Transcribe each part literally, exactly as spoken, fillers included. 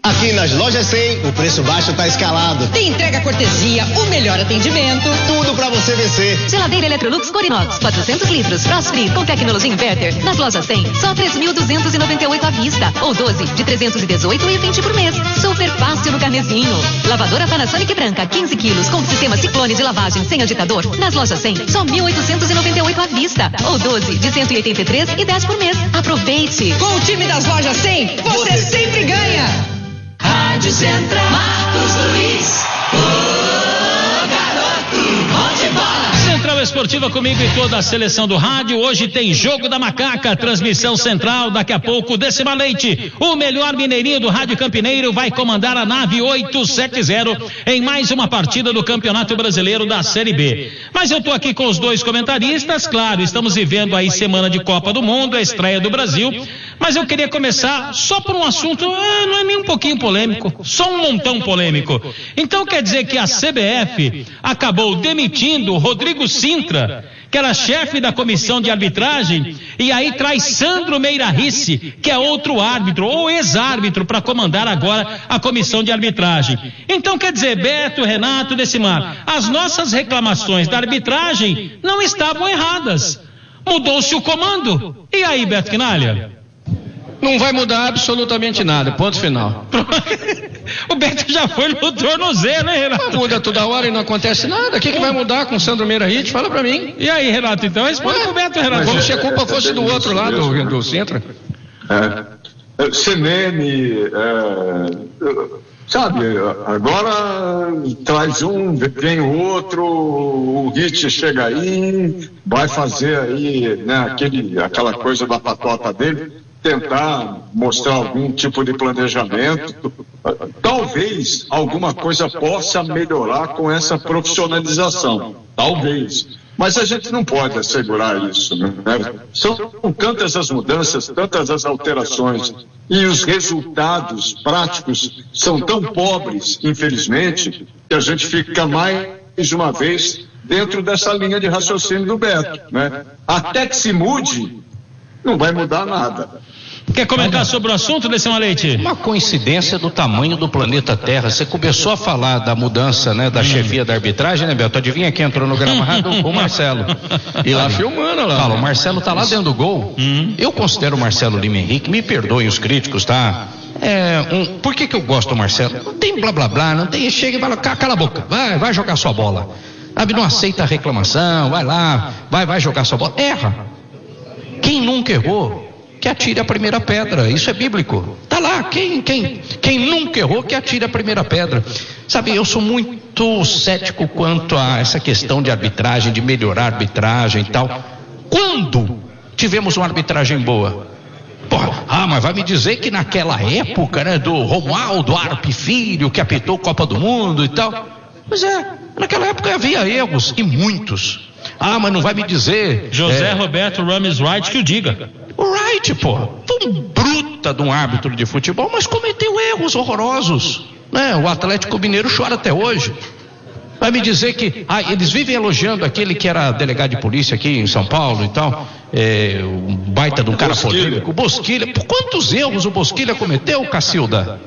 Aqui nas lojas cem, o preço baixo tá escalado. Tem entrega cortesia, o melhor atendimento. Tudo pra você vencer. Geladeira Electrolux Corinox, quatrocentos litros, Frost Free com tecnologia inverter. Nas lojas cem, só três mil duzentos e noventa e oito à vista. Ou doze de trezentos e dezoito e vinte por mês. Super fácil no carnezinho. Lavadora Panasonic branca, quinze quilos, com sistema Ciclone de lavagem sem agitador. Nas lojas cem, só mil oitocentos e noventa e oito à vista. Ou doze de cento e oitenta e três e dez por mês. Aproveite. Com o time das lojas cem, você, você sempre ganha. Rádio Central, Marcos Luiz, ô garoto, bom de bola. Central Esportiva comigo e toda a seleção do rádio. Hoje tem Jogo da Macaca, transmissão central. Daqui a pouco, Decima Leite, o melhor mineirinho do rádio campineiro, vai comandar a nave oitocentos e setenta em mais uma partida do Campeonato Brasileiro da Série B. Mas eu tô aqui com os dois comentaristas. Claro, estamos vivendo aí semana de Copa do Mundo, a estreia do Brasil. Mas eu queria começar só por um assunto, ah, não é nem um pouquinho polêmico, só um montão polêmico. Então quer dizer que a C B F acabou demitindo o Rodrigo Sintra, que era chefe da comissão de arbitragem, e aí traz Sandro Meirahisse, que é outro árbitro, ou ex-árbitro, para comandar agora a comissão de arbitragem. Então quer dizer, Beto, Renato, Decimar, as nossas reclamações da arbitragem não estavam erradas. Mudou-se o comando. E aí, Beto Quinalha? Não vai mudar absolutamente nada, ponto final. O Beto já foi no tornozelo, né, Renato? Não muda toda hora e não acontece nada. O que, que vai mudar com o Sandro Meirahisse? Fala pra mim. E aí, Renato, então responde pro Beto, Renato. Como se a culpa fosse do outro lado, do, do Sintra. É, C N N, é, sabe, agora traz um, vem o outro, o Hit chega aí, vai fazer aí, né, aquele, aquela coisa da patota dele, tentar mostrar algum tipo de planejamento. Talvez alguma coisa possa melhorar com essa profissionalização, talvez, mas a gente não pode assegurar isso, né? São tantas as mudanças, tantas as alterações, e os resultados práticos são tão pobres, infelizmente, que a gente fica mais de uma vez dentro dessa linha de raciocínio do Beto, né? Até que se mude, não vai mudar nada. Quer comentar sobre o assunto, Decima Leite? Uma coincidência do tamanho do planeta Terra. Você começou a falar da mudança, né, da hum. chefia da arbitragem, né, Beto? Adivinha quem entrou no gramado? O Marcelo. E lá filmando lá. Fala, o Marcelo tá lá dentro do gol. Hum. Eu considero o Marcelo Lima Henrique, me perdoem os críticos, tá? É, um, por que que eu gosto do Marcelo? Não tem blá blá blá, não tem, chega e fala, cala a boca, vai, vai jogar sua bola. Sabe, não aceita a reclamação, vai lá, vai, vai jogar sua bola. Erra. Quem nunca errou, que atire a primeira pedra. Isso é bíblico. Tá lá, quem, quem, quem nunca errou, que atire a primeira pedra. Sabe, eu sou muito cético quanto a essa questão de arbitragem, de melhorar a arbitragem e tal. Quando tivemos uma arbitragem boa? Porra, ah, mas vai me dizer que naquela época, né, do Romualdo Arpe Filho, que apitou Copa do Mundo e tal. Pois é, naquela época havia erros, e muitos. Ah, mas não vai me dizer... José é... Roberto Rames Wright que o diga. O Wright, pô, foi um bruta de um árbitro de futebol, mas cometeu erros horrorosos, né? O Atlético Mineiro chora até hoje. Vai me dizer que, ah, eles vivem elogiando aquele que era delegado de polícia aqui em São Paulo e tal, é, um baita de um cara político, o Bosquilha. Por quantos erros o Bosquilha cometeu, Cacilda?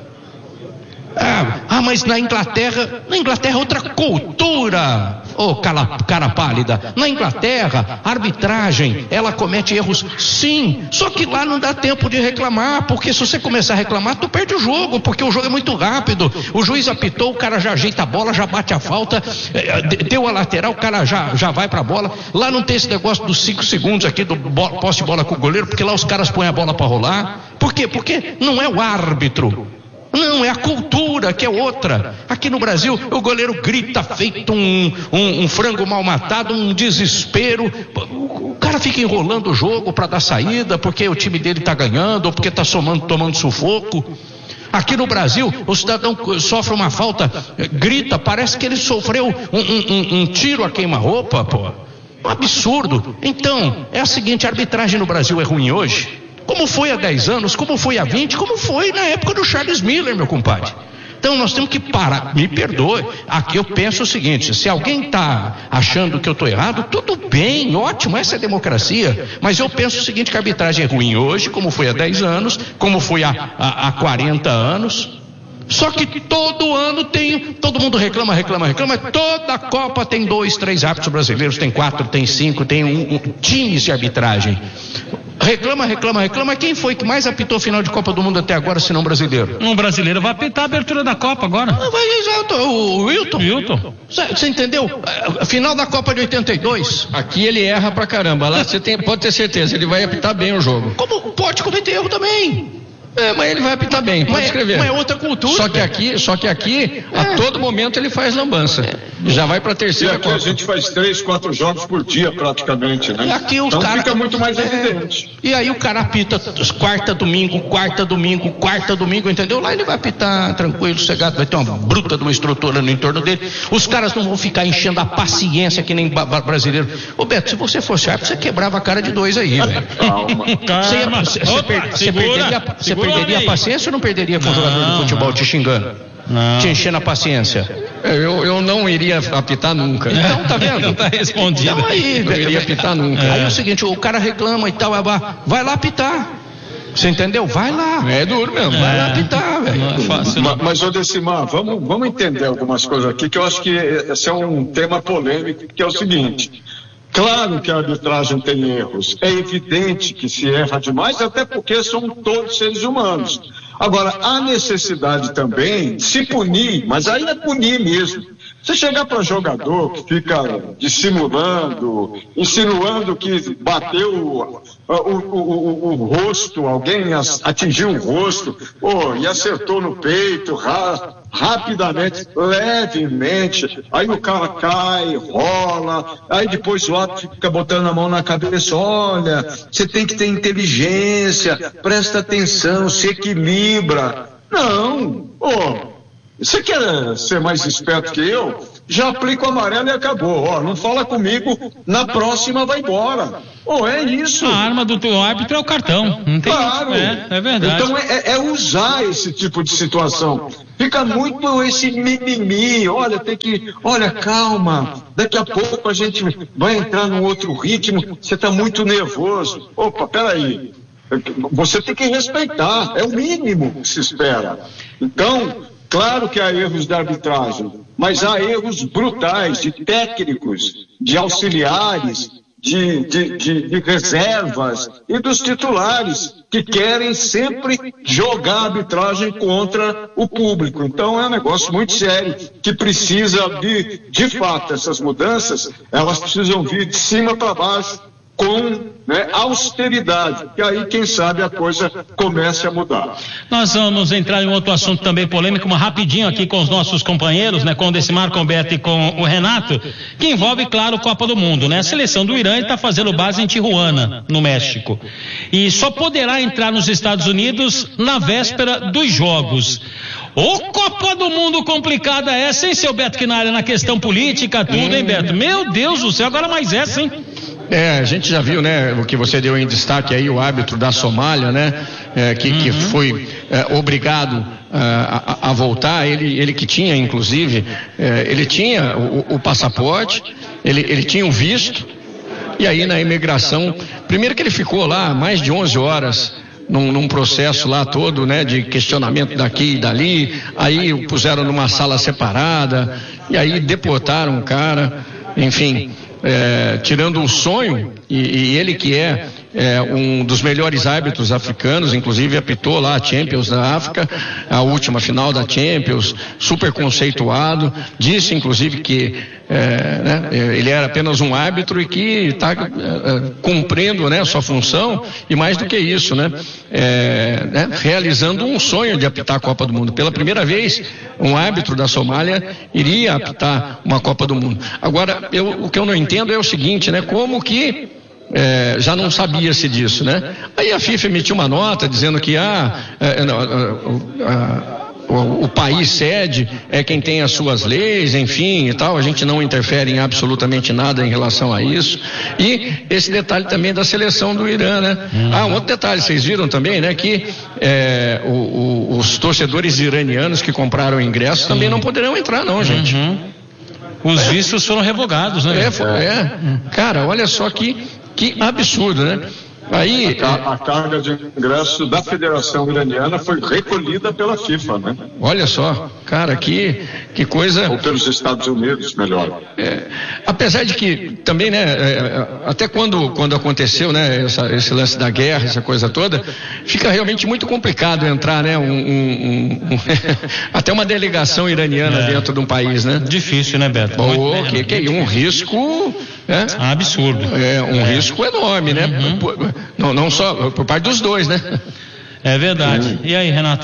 Ah, ah, mas na Inglaterra, na Inglaterra é outra cultura, ô oh, cara, cara pálida. Na Inglaterra, a arbitragem, ela comete erros, sim, só que lá não dá tempo de reclamar, porque se você começar a reclamar, tu perde o jogo, porque o jogo é muito rápido. O juiz apitou, o cara já ajeita a bola, já bate a falta, deu a lateral, o cara já, já vai pra bola. Lá não tem esse negócio dos cinco segundos aqui do posse de bola com o goleiro, porque lá os caras põem a bola pra rolar. Por quê? Porque não é o árbitro. Não, é a cultura que é outra. Aqui no Brasil, o goleiro grita feito um, um, um frango mal matado, um desespero. O, o cara fica enrolando o jogo para dar saída, porque o time dele está ganhando, ou porque está tomando, tomando sufoco. Aqui no Brasil, o cidadão sofre uma falta, grita, parece que ele sofreu um, um, um tiro a queima-roupa, pô. Um absurdo. Então, é a seguinte, a arbitragem no Brasil é ruim hoje? Como foi há dez anos, como foi há vinte, como foi na época do Charles Miller, meu compadre. Então nós temos que parar, me perdoe, aqui eu penso o seguinte, se alguém está achando que eu estou errado, tudo bem, ótimo, essa é a democracia, mas eu penso o seguinte, que a arbitragem é ruim hoje, como foi há dez anos, como foi há, há, há quarenta anos, Só que todo ano tem, todo mundo reclama, reclama, reclama, toda a Copa tem dois, três árbitros brasileiros, tem quatro, tem cinco, tem um, um times de arbitragem. Reclama, reclama, reclama. Quem foi que mais apitou final de Copa do Mundo até agora, se não brasileiro? Um brasileiro vai apitar a abertura da Copa agora. Ah, vai, exato, o Wilton. Wilton. Você entendeu? A final da Copa de oitenta e dois. Aqui ele erra pra caramba. Lá você tem, pode ter certeza, ele vai apitar bem o jogo. Como pode cometer erro também? É, mas ele vai apitar bem, pode mas, escrever. Mas é outra cultura. Só que aqui, só que aqui é. a todo momento ele faz lambança. É. Já vai pra terceira e aqui Copa. A gente faz três, quatro jogos por dia praticamente, né? E aqui os então cara... fica muito mais evidente. É. E aí o cara apita quarta, domingo, quarta, domingo, quarta, domingo, entendeu? Lá ele vai apitar tranquilo, sossegado, vai ter uma bruta de uma estrutura no entorno dele. Os caras não vão ficar enchendo a paciência que nem brasileiro. Ô Beto, se você fosse árbitro, você quebrava a cara de dois aí, velho. Calma. Calma. Você, você, per, você perderia, você perderia a paciência ou não perderia com o jogador de futebol te xingando? Não. Te enchendo a paciência? Eu, eu não iria apitar nunca. Então, tá vendo? Não tá respondido. Então aí, não iria apitar nunca. Aí é o seguinte, o cara reclama e tal, vai lá apitar. Você entendeu? Vai lá. É duro mesmo. Vai lá apitar, velho. Não é fácil, não. Mas, mas ô Decimar, vamos, vamos entender algumas coisas aqui, que eu acho que esse é um tema polêmico, que é o seguinte. Claro que a arbitragem tem erros. É evidente que se erra demais, até porque são todos seres humanos. Agora, há necessidade também de se punir, mas aí é punir mesmo. Você chegar para jogador que fica dissimulando, insinuando que bateu o, o, o, o, o rosto, alguém atingiu o rosto, oh, e acertou no peito, ra, rapidamente, levemente, aí o cara cai, rola, aí depois o outro fica botando a mão na cabeça, olha, você tem que ter inteligência, presta atenção, se equilibra. Não, oh, você quer ser mais esperto que eu? Já aplica o amarelo e acabou. Ó, não fala comigo, na próxima vai embora. Oh, é isso. A arma do teu árbitro é o cartão. Não tem... Claro. É, é verdade. Então é, é usar esse tipo de situação. Fica muito esse mimimi. Olha, tem que. Olha, calma. Daqui a pouco a gente vai entrar num outro ritmo. Você está muito nervoso. Opa, peraí. Você tem que respeitar. É o mínimo que se espera. Então. Claro que há erros de arbitragem, mas há erros brutais de técnicos, de auxiliares, de, de, de, de reservas e dos titulares que querem sempre jogar a arbitragem contra o público. Então é um negócio muito sério que precisa de, de fato, essas mudanças, elas precisam vir de cima para baixo, com né, austeridade, que aí, quem sabe, a coisa comece a mudar. Nós vamos entrar em outro assunto também polêmico, mas rapidinho aqui com os nossos companheiros, né, com o Decimar, com o Beto e com o Renato, que envolve, claro, Copa do Mundo, né? A seleção do Irã está fazendo base em Tijuana, no México, e só poderá entrar nos Estados Unidos na véspera dos Jogos. Ô, Copa do Mundo complicada essa, hein, seu Beto Quinalha, na questão política, tudo, hein, Beto? Meu Deus do céu, agora mais essa, hein? É, a gente já viu, né, o que você deu em destaque aí, o árbitro da Somália, né, é, que, uhum. que foi é, obrigado a, a, a voltar, ele, ele que tinha, inclusive, é, ele tinha o, o passaporte, ele, ele tinha o visto, e aí na imigração, primeiro que ele ficou lá mais de onze horas, Num, num processo lá todo, né, de questionamento daqui e dali, aí o puseram numa sala separada, e aí deportaram o cara, enfim, é, tirando o sonho, e, e ele que é, é um dos melhores árbitros africanos, inclusive apitou lá a Champions da África, a última final da Champions, super conceituado, disse inclusive que é, né, ele era apenas um árbitro e que está é, cumprindo, né, sua função, e mais do que isso, né, é, né, realizando um sonho de apitar a Copa do Mundo. Pela primeira vez, um árbitro da Somália iria apitar uma Copa do Mundo. Agora, eu, o que eu não entendo é o seguinte, né, como que É, já não sabia-se disso, né? Aí a FIFA emitiu uma nota dizendo que ah, é, não, a, a, o, o país sede é quem tem as suas leis, enfim e tal, a gente não interfere em absolutamente nada em relação a isso. E esse detalhe também da seleção do Irã, né? Ah, um outro detalhe, vocês viram também, né? Que é, o, o, os torcedores iranianos que compraram ingressos também não poderão entrar, não, gente. Uhum. Os vistos foram revogados, né? É, foi, é. Cara, olha só que Que absurdo, né? Aí, a, a carga de ingresso da Federação Iraniana foi recolhida pela FIFA, né? Olha só, cara, que, que coisa... Ou pelos Estados Unidos, melhor. É, apesar de que também, né, é, até quando, quando aconteceu, né, essa, esse lance da guerra, essa coisa toda, fica realmente muito complicado entrar, né, um, um, um, um até uma delegação iraniana é. dentro de um país, né? Difícil, né, Beto? Oh, que, que é um risco... É, absurdo. É um é. risco enorme, né? Uhum. Não, não só por parte dos dois, né? É verdade. Uhum. E aí, Renato?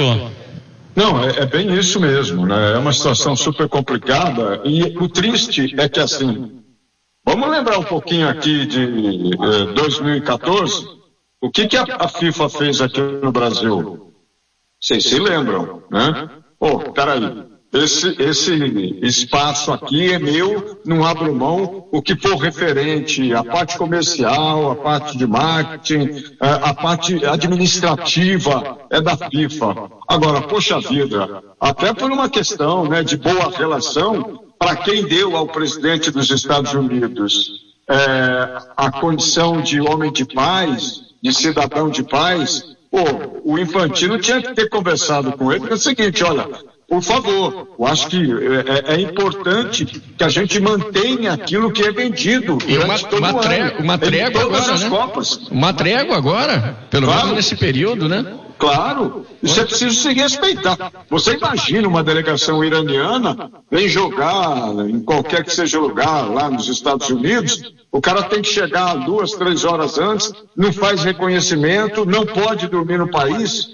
Não, é, é bem isso mesmo, né? É uma situação super complicada e o triste é que assim, vamos lembrar um pouquinho aqui de eh, dois mil e quatorze, o que que a, a FIFA fez aqui no Brasil? Vocês se lembram, né? Pô, peraí. Esse, esse espaço aqui é meu, não abro mão. O que for referente à parte comercial, à parte de marketing, à parte administrativa é da FIFA. Agora, poxa vida, até por uma questão, né, de boa relação, para quem deu ao presidente dos Estados Unidos é, a condição de homem de paz, de cidadão de paz, pô, o Infantino tinha que ter conversado com ele, porque é o seguinte, olha... Por favor, eu acho que é, é importante que a gente mantenha aquilo que é vendido. E uma, uma, trégua, uma trégua agora, né? Copas. Uma trégua agora, pelo claro. menos nesse período, né? Claro, isso é preciso se respeitar. Você imagina uma delegação iraniana vem jogar em qualquer que seja lugar lá nos Estados Unidos, o cara tem que chegar duas, três horas antes, não faz reconhecimento, não pode dormir no país.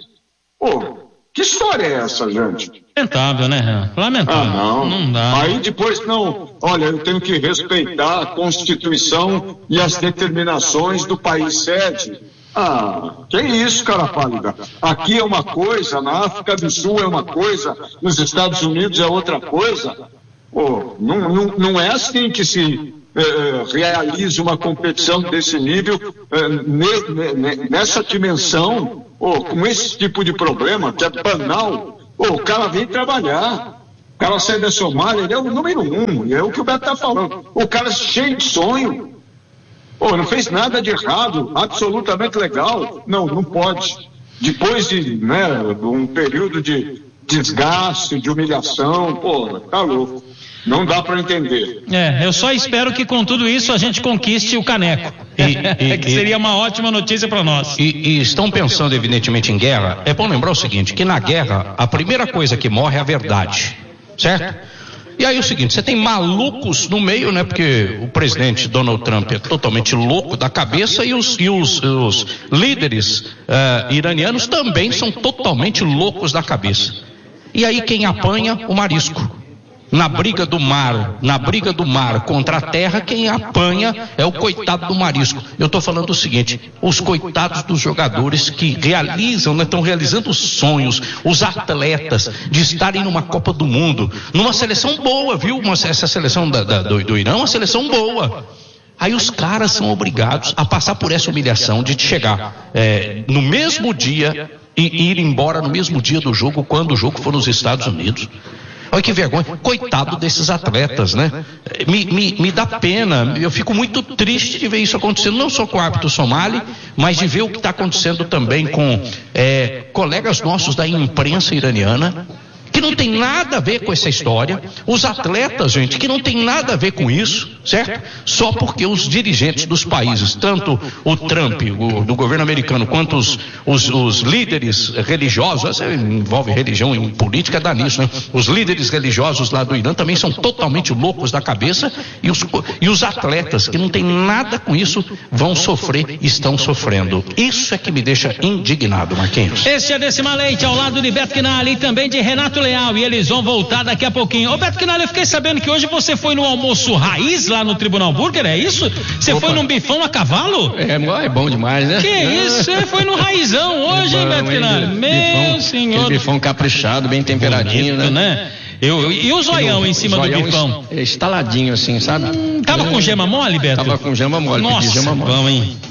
Pô, que história é essa, gente? Lamentável, né, Renan? Lamentável. Ah, não. Não dá. Aí depois, não, olha, eu tenho que respeitar a Constituição e as determinações do país sede. Ah, que isso, cara pálida? Aqui é uma coisa, na África do Sul é uma coisa, nos Estados Unidos é outra coisa. Pô, não, não, não é assim que se eh, realiza uma competição desse nível, eh, ne, ne, nessa dimensão, oh, com esse tipo de problema, que é banal. Oh, o cara vem trabalhar, o cara sai da Somália, ele é o número um, é o que o Beto está falando. O cara é cheio de sonho, oh, não fez nada de errado, absolutamente legal. Não, não pode. Depois de, né, um período de desgaste, de humilhação, pô, tá louco. Não dá para entender. É, eu só espero que com tudo isso a gente conquiste o caneco. E, e, que seria uma ótima notícia para nós. E, e estão pensando evidentemente em guerra. É bom lembrar o seguinte, que na guerra a primeira coisa que morre é a verdade, certo? E aí é o seguinte, você tem malucos no meio, né? Porque o presidente Donald Trump é totalmente louco da cabeça e os, e os, os líderes uh, iranianos também são totalmente loucos da cabeça. E aí quem apanha? O marisco. Na briga do mar, na briga do mar contra a terra, quem apanha é o coitado do marisco. Eu estou falando o seguinte, os coitados dos jogadores que realizam, né, estão realizando os sonhos, os atletas de estarem numa Copa do Mundo, numa seleção boa, viu? Uma, essa seleção da, da, do, do Irã é uma seleção boa. Aí os caras são obrigados a passar por essa humilhação de chegar é, no mesmo dia e ir embora no mesmo dia do jogo, quando o jogo for nos Estados Unidos. Olha que vergonha, coitado desses atletas, né? Me, me, me dá pena, eu fico muito triste de ver isso acontecendo, não só com o árbitro somali, mas de ver o que está acontecendo também com é, colegas nossos da imprensa iraniana, que não tem nada a ver com essa história, os atletas, gente, que não tem nada a ver com isso, certo? Só porque os dirigentes dos países, tanto o Trump, o, do governo americano, quanto os, os, os líderes religiosos, envolve religião e política, dá nisso, né? Os líderes religiosos lá do Irã também são totalmente loucos da cabeça e os, e os atletas, que não tem nada com isso, vão sofrer, estão sofrendo. Isso é que me deixa indignado, Marquinhos. Este é Decima Leite, ao lado de Beto Quinali e também de Renato Leal, e eles vão voltar daqui a pouquinho. Ô Beto Quinali, eu fiquei sabendo que hoje você foi no almoço raiz lá no Tribunal Burger, é isso? Você Opa. foi num bifão a cavalo? É, é bom demais, né? Que isso, você foi no raizão hoje, é bom, hein, Beto Quinali? Meu bifão, senhor. Aquele bifão caprichado, bem temperadinho, bonito, né? né? Eu, eu, e o zoião em cima zoião do bifão? Estaladinho assim, sabe? Hum, tava com gema mole, Beto? Tava com gema mole. Nossa, gema mole. bom, hein?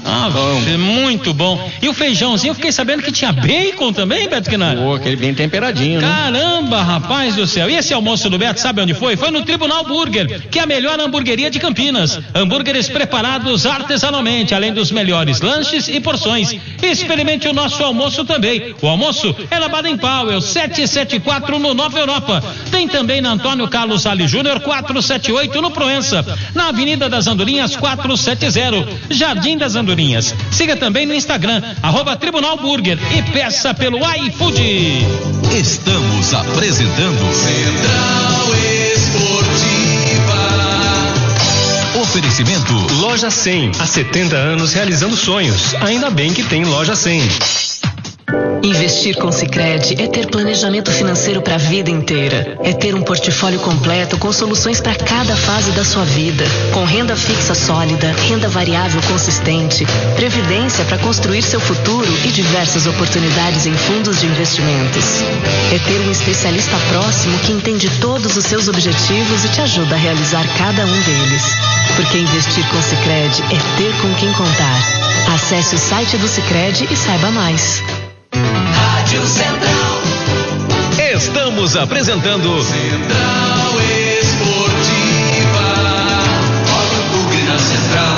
Ah, bom. Muito bom. E o feijãozinho, eu fiquei sabendo que tinha bacon também, Beto Quinari. Pô, aquele bem temperadinho, né? Caramba, rapaz do céu. E esse almoço do Beto, sabe onde foi? Foi no Tribunal Burger, que é a melhor hamburgueria de Campinas. Hambúrgueres preparados artesanalmente, além dos melhores lanches e porções. Experimente o nosso almoço também. O almoço é na Baden Powell, setecentos e setenta e quatro no Nova Europa. Tem também na Antônio Carlos Salles Júnior, quatrocentos e setenta e oito no Proença. Na Avenida das Andorinhas, quatrocentos e setenta, Jardim das Andorinhas. Siga também no Instagram, arroba Tribunal Burger, e peça pelo iFood. Estamos apresentando Central Esportiva. Oferecimento Loja cem, há setenta anos realizando sonhos. Ainda bem que tem Loja cem. Investir com Sicredi é ter planejamento financeiro para a vida inteira. É ter um portfólio completo com soluções para cada fase da sua vida. Com renda fixa sólida, renda variável consistente, previdência para construir seu futuro e diversas oportunidades em fundos de investimentos. É ter um especialista próximo que entende todos os seus objetivos e te ajuda a realizar cada um deles. Porque investir com Sicredi é ter com quem contar. Acesse o site do Sicredi e saiba mais. Rádio Central. Estamos apresentando Central Esportiva. Olha o Bugre na Central.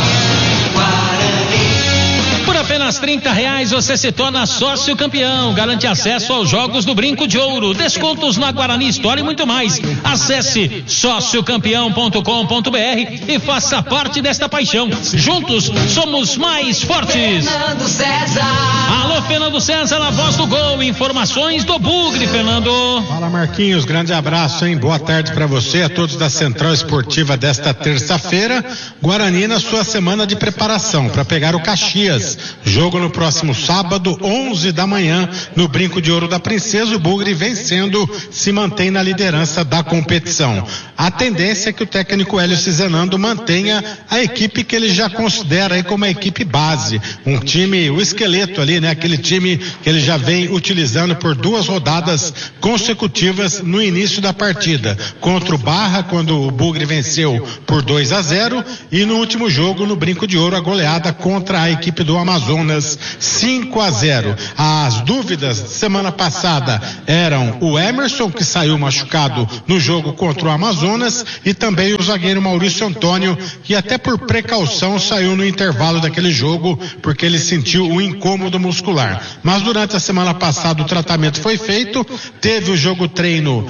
Guarani. Por apenas trinta reais você se torna sócio campeão. Garante acesso aos jogos do Brinco de Ouro, descontos na Guarani Store e muito mais. Acesse sócio campeão ponto com ponto br e faça parte desta paixão. Juntos somos mais fortes. Fernando César. Alô, Fernando César, a voz do gol. Informações do Bugre, Fernando. Fala, Marquinhos, grande abraço, hein? Boa tarde para você, a todos da Central Esportiva desta terça-feira. Guarani na sua semana de preparação para pegar o Caxias. Jogo no próximo sábado, onze da manhã, no Brinco de Ouro da Princesa. O Bugre vencendo, se mantém na liderança da competição. A tendência é que o técnico Hélio Cizenando mantenha a equipe que ele já considera aí como a equipe base. Um time, o esqueleto ali, né? Aquele time que ele já vem utilizando por duas rodadas consecutivas no início da partida. Contra o Barra, quando o Bugre venceu por dois a zero, e no último jogo, no Brinco de Ouro, a goleada contra a equipe do Amazonas, cinco a zero. As dúvidas semana passada eram o Emerson, que saiu machucado no jogo contra o Amazonas, e também o zagueiro Maurício Antônio, que até por precaução saiu no intervalo daquele jogo, porque ele sentiu um incômodo muscular. Mas durante a semana passada o tratamento foi feito, teve o jogo treino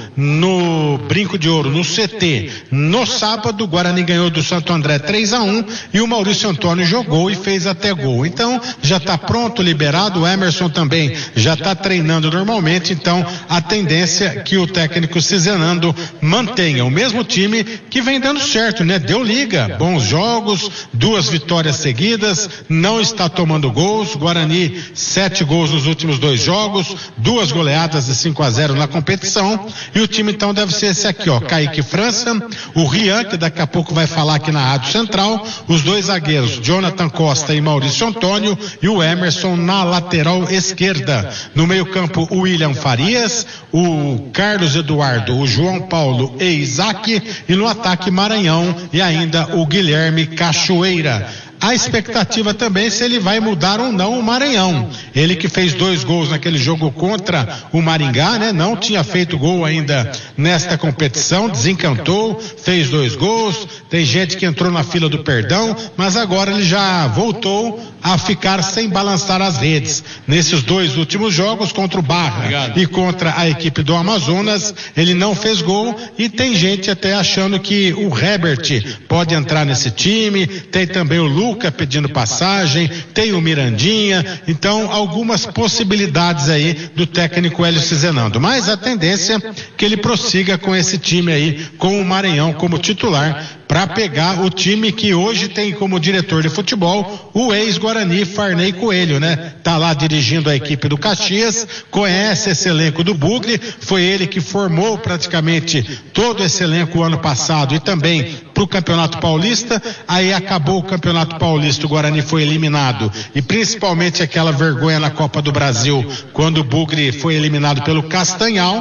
no Brinco de Ouro, no C T, no sábado. O Guarani ganhou do Santo André três a um e o Maurício Antônio jogou e fez até gol. Então já está pronto, liberado. O Emerson também já está treinando normalmente. Então a tendência é que o técnico Cizenando mantenha o mesmo time que vem dando certo, né? Deu liga, bons jogos, duas vitórias seguidas, não está tomando gols. Guarani, sete gols nos últimos dois jogos, duas goleadas de cinco a zero na competição. E o time então deve ser esse aqui, ó: Kaique França, o Rian, que daqui a pouco vai falar aqui na Rádio Central, os dois zagueiros Jonathan Costa e Maurício Antônio, e o Emerson na lateral esquerda. No meio campo, o William Farias, o Carlos Eduardo, o João Paulo e Isaac, e no ataque Maranhão e ainda o Guilherme Cachoeira. A expectativa também se ele vai mudar ou não o Maranhão. Ele que fez dois gols naquele jogo contra o Maringá, né? Não tinha feito gol ainda nesta competição, desencantou, fez dois gols. Tem gente que entrou na fila do perdão, mas agora ele já voltou a ficar sem balançar as redes. Nesses dois últimos jogos, contra o Barra Obrigado. e contra a equipe do Amazonas, ele não fez gol, e tem gente até achando que o Herbert pode entrar nesse time. Tem também o Lucas pedindo passagem, tem o Mirandinha. Então algumas possibilidades aí do técnico Hélio Cizenando, mas a tendência é que ele prossiga com esse time aí, com o Maranhão como titular, para pegar o time que hoje tem como diretor de futebol o ex-Guarani Farney Coelho, né? Tá lá dirigindo a equipe do Caxias, conhece esse elenco do Bugre, foi ele que formou praticamente todo esse elenco o ano passado e também pro Campeonato Paulista. Aí acabou o Campeonato Paulista, o Guarani foi eliminado, e principalmente aquela vergonha na Copa do Brasil, quando o Bugre foi eliminado pelo Castanhal.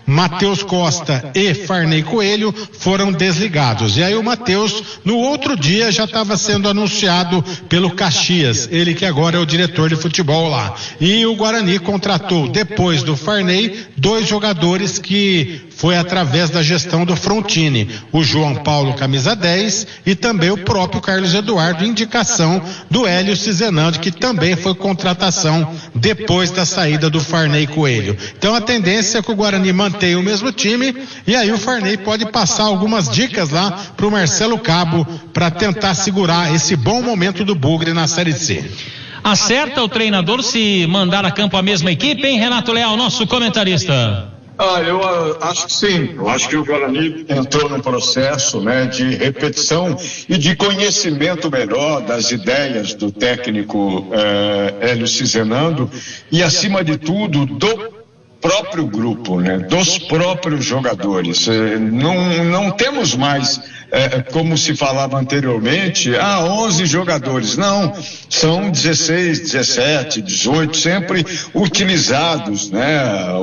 Matheus Costa e Farney Coelho foram desligados. E aí o Matheus, no outro dia, já estava sendo anunciado pelo Caxias, ele que agora é o diretor de futebol lá. E o Guarani contratou, depois do Farney, dois jogadores que foi através da gestão do Frontini, o João Paulo, camisa dez, e também o próprio Carlos Eduardo, indicação do Hélio Cizenandi, que também foi contratação depois da saída do Farney Coelho. Então a tendência é que o Guarani mantenha o mesmo time, e aí o Farney pode passar algumas dicas lá para o Marcelo Cabo para tentar segurar esse bom momento do Bugre na Série C. Acerta o treinador se mandar a campo a mesma equipe, hein, Renato Leal, nosso comentarista? Ah, eu uh, acho que sim. Eu acho que o Guarani entrou num processo, né, de repetição e de conhecimento melhor das ideias do técnico eh, Hélio Cizenando e, acima de tudo, do próprio grupo, né, dos próprios jogadores. Eh, não, não temos mais, eh, como se falava anteriormente, ah, onze jogadores. Não, são dezesseis, dezessete, dezoito, sempre utilizados, né,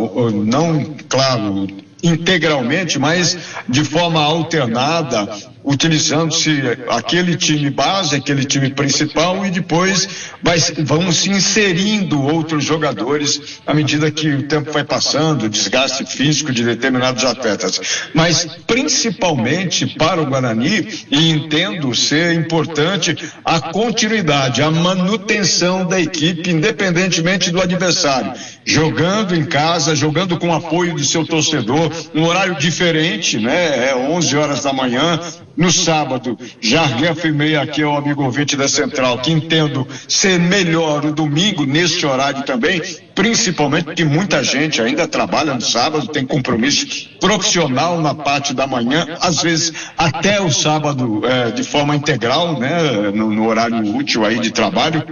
não, claro, integralmente, mas de forma alternada, utilizando-se aquele time base, aquele time principal, e depois vai, vão se inserindo outros jogadores à medida que o tempo vai passando, o desgaste físico de determinados atletas. Mas principalmente para o Guarani, e entendo ser importante a continuidade, a manutenção da equipe, independentemente do adversário, jogando em casa, jogando com apoio do seu torcedor, num horário diferente, né? É onze horas da manhã. No sábado, já reafirmei aqui ao amigo ouvinte da Central que entendo ser melhor o domingo neste horário também, principalmente porque muita gente ainda trabalha no sábado, tem compromisso profissional na parte da manhã, às vezes até o sábado é, de forma integral, né, no, no horário útil aí de trabalho.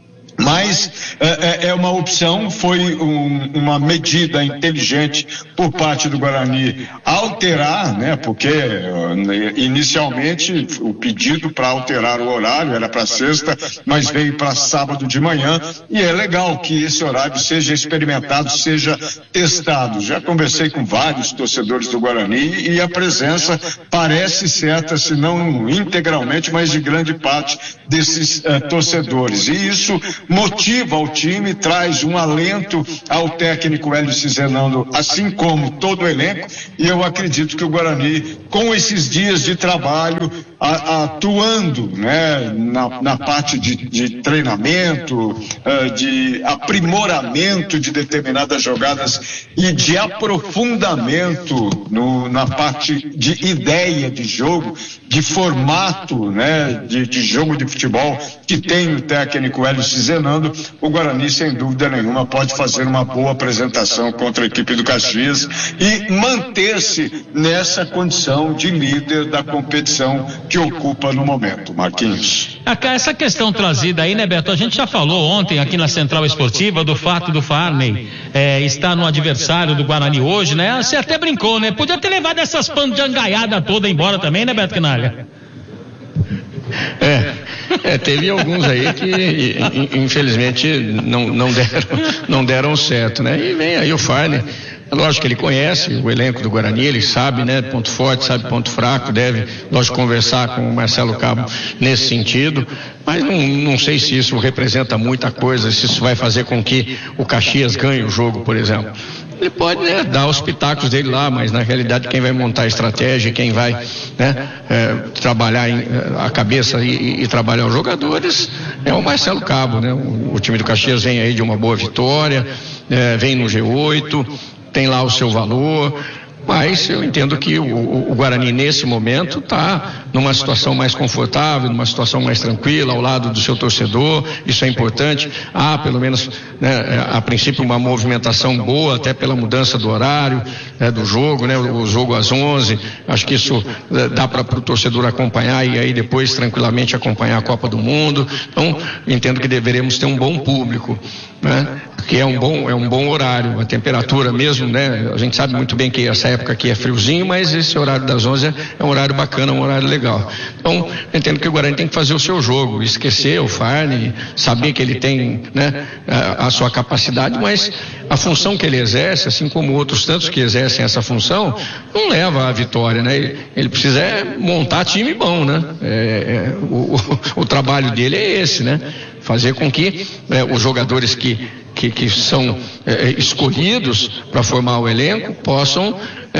Mas é, é uma opção, foi um, uma medida inteligente por parte do Guarani alterar, né? Porque inicialmente o pedido para alterar o horário era para sexta, mas veio para sábado de manhã, e é legal que esse horário seja experimentado, seja testado. Já conversei com vários torcedores do Guarani e a presença parece certa, se não integralmente, mas de grande parte desses uh, torcedores. E isso motiva o time, traz um alento ao técnico Hélio Cizenando, assim como todo o elenco, e eu acredito que o Guarani, com esses dias de trabalho, a, atuando, né, na, na parte de, de treinamento, uh, de aprimoramento de determinadas jogadas e de aprofundamento no, na parte de ideia de jogo, de formato, né, de, de jogo de futebol que tem o técnico Hélio Cizenando, o Guarani, sem dúvida nenhuma, pode fazer uma boa apresentação contra a equipe do Caxias e manter-se nessa condição de líder da competição que ocupa no momento. Marquinhos. Essa questão trazida aí, né, Beto? A gente já falou ontem aqui na Central Esportiva do fato do Farney é, estar no adversário do Guarani hoje, né? Você até brincou, né? Podia ter levado essas pandangaiadas toda embora também, né, Beto Quinalha? É, é, teve alguns aí que infelizmente não, não, deram, não deram certo, né? E vem aí o Farney. Lógico que ele conhece o elenco do Guarani, ele sabe, né, ponto forte, sabe ponto fraco, deve, lógico, conversar com o Marcelo Cabo nesse sentido, mas não, não sei se isso representa muita coisa, se isso vai fazer com que o Caxias ganhe o jogo, por exemplo. Ele pode, né, dar os pitacos dele lá, mas na realidade quem vai montar a estratégia, quem vai, né, é, trabalhar em, a cabeça e, e trabalhar os jogadores é o Marcelo Cabo, né? O, o time do Caxias vem aí de uma boa vitória, é, vem no G oito, tem lá o seu valor, mas eu entendo que o, o Guarani nesse momento está numa situação mais confortável, numa situação mais tranquila, ao lado do seu torcedor, isso é importante. Há pelo menos, né, a princípio, uma movimentação boa, até pela mudança do horário, né, do jogo, né, o jogo às onze, acho que isso é, dá para o torcedor acompanhar e aí depois tranquilamente acompanhar a Copa do Mundo. Então entendo que deveremos ter um bom público, né, que é um bom, é um bom horário, a temperatura mesmo, né, a gente sabe muito bem que essa época aqui é friozinho, mas esse horário das onze é um horário bacana, um horário legal. Então, eu entendo que o Guarani tem que fazer o seu jogo, esquecer o Farney, saber que ele tem, né, a, a sua capacidade, mas a função que ele exerce, assim como outros tantos que exercem essa função, não leva à vitória, né? Ele, ele precisa é montar time bom, né? É, é, o, o, o trabalho dele é esse, né? Fazer com que é, os jogadores que, que, que são é, escolhidos para formar o elenco possam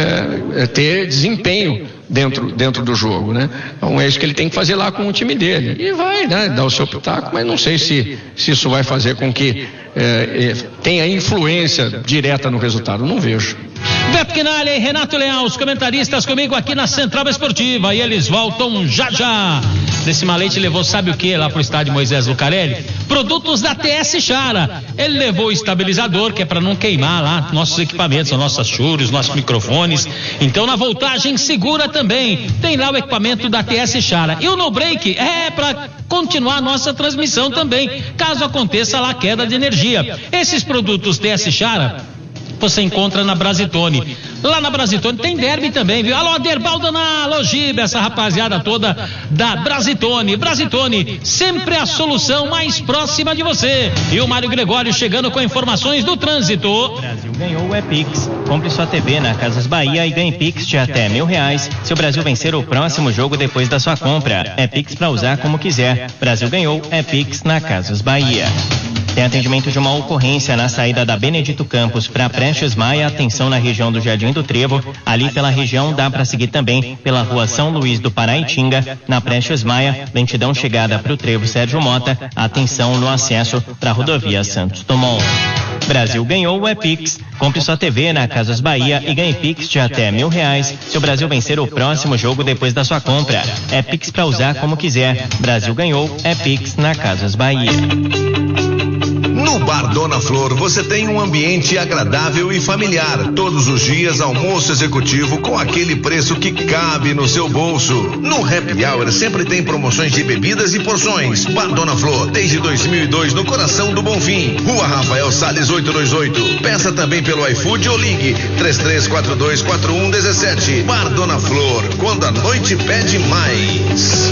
é, é, ter desempenho dentro, dentro do jogo, né? Então é isso que ele tem que fazer lá com o time dele. E vai, né, dar o seu pitaco, mas não sei se, se isso vai fazer com que é, é, tenha influência direta no resultado. Não vejo. Beto Quinalha e Renato Leão, os comentaristas comigo aqui na Central Esportiva, e eles voltam já já. Decima Leite levou sabe o que lá pro estádio Moisés Lucarelli? Produtos da T S Chara. Ele levou o estabilizador, que é para não queimar lá nossos equipamentos, as nossas churros, nossos microfones. Então na voltagem segura também tem lá o equipamento da T S Chara. E o no break é para continuar a nossa transmissão também, caso aconteça lá queda de energia. Esses produtos T S Chara você encontra na Brasitone. Lá na Brasitone tem derby também, viu? Alô, Aderbaldo na Logiba, essa rapaziada toda da Brasitone. Brasitone, sempre a solução mais próxima de você. E o Mário Gregório chegando com informações do trânsito. O Brasil ganhou o Epix. Compre sua T V na Casas Bahia e ganhe Pix de até mil reais se o Brasil vencer o próximo jogo depois da sua compra. É Pix pra usar como quiser. Brasil ganhou, é Pix na Casas Bahia. Tem atendimento de uma ocorrência na saída da Benedito Campos para Prestes Maia, atenção na região do Jardim do Trevo. Ali pela região dá para seguir também pela rua São Luís do Paraitinga, na Prestes Maia, lentidão chegada para o Trevo Sérgio Mota, atenção no acesso para a rodovia Santos Dumont. Brasil ganhou o Epix. Compre sua T V na Casas Bahia e ganhe Pix de até mil reais se o Brasil vencer o próximo jogo depois da sua compra. É Pix para usar como quiser. Brasil ganhou, é Pix na Casas Bahia. No Bar Dona Flor você tem um ambiente agradável e familiar. Todos os dias almoço executivo com aquele preço que cabe no seu bolso. No Happy Hour sempre tem promoções de bebidas e porções. Bar Dona Flor, desde dois mil e dois no coração do Bonfim. Rua Rafael Salles oitocentos e vinte e oito. Peça também pelo iFood ou ligue três três quatro dois quatro um um sete. Bar Dona Flor, quando a noite pede mais.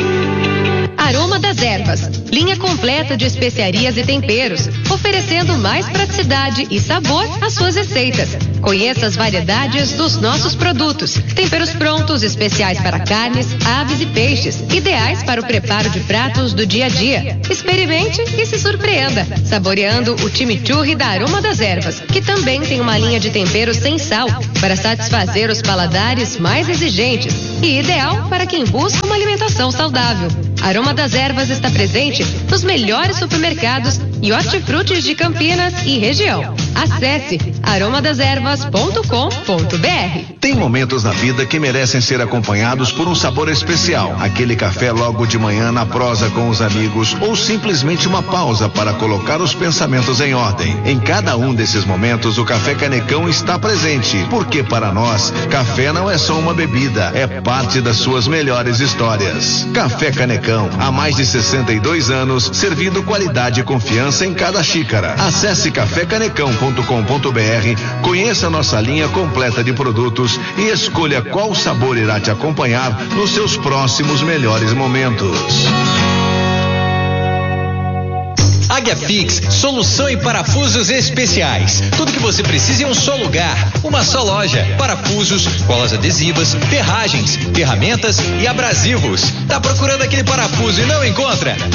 Aroma das Ervas, linha completa de especiarias e temperos, oferecendo mais praticidade e sabor às suas receitas. Conheça as variedades dos nossos produtos. Temperos prontos, especiais para carnes, aves e peixes, ideais para o preparo de pratos do dia a dia. Experimente e se surpreenda, saboreando o chimichurri da Aroma das Ervas, que também tem uma linha de temperos sem sal, para satisfazer os paladares mais exigentes e ideal para quem busca uma alimentação saudável. Aroma das Ervas está presente nos melhores supermercados e hortifrutis de Campinas e região. Acesse aroma das ervas ponto com ponto b r. Tem momentos na vida que merecem ser acompanhados por um sabor especial. Aquele café logo de manhã na prosa com os amigos ou simplesmente uma pausa para colocar os pensamentos em ordem. Em cada um desses momentos o Café Canecão está presente, porque para nós, café não é só uma bebida, é parte das suas melhores histórias. Café Canecão, há mais de sessenta e dois anos, servindo qualidade e confiança em cada xícara. Acesse café canecão ponto com ponto b r, conheça nossa linha completa de produtos e escolha qual sabor irá te acompanhar nos seus próximos melhores momentos. Águia Fix, solução em parafusos especiais. Tudo que você precisa em um só lugar, uma só loja. Parafusos, colas adesivas, ferragens, ferramentas e abrasivos. Tá procurando aquele parafuso e não encontra?